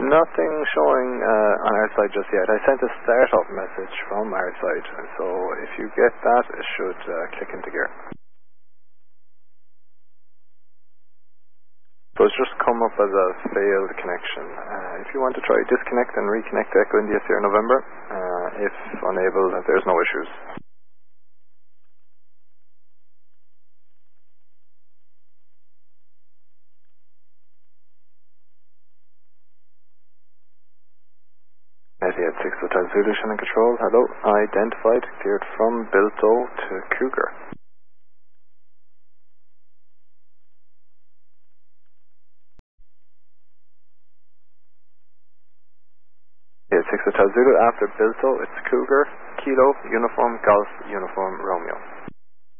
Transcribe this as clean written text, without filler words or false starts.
Nothing showing on our side just yet. I sent a startup message from our side, so if you get that, it should kick into gear. So it's just come up as a failed connection. If you want to try disconnect and reconnect to Echo India Sierra November, if unable, there's no issues. Etihad 6 Hotel Zulu, Shannon Control, hello, identified, cleared from Bilto to Cougar. Etihad 6 Hotel Zulu, after Bilto, it's Cougar, Kilo, Uniform, Golf, Uniform, Romeo.